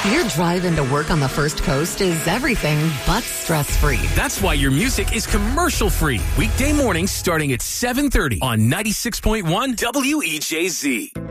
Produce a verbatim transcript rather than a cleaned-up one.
Your drive into work on the First Coast is everything but stress-free. That's why your music is commercial-free. Weekday mornings starting at seven thirty on ninety-six point one W E J Z.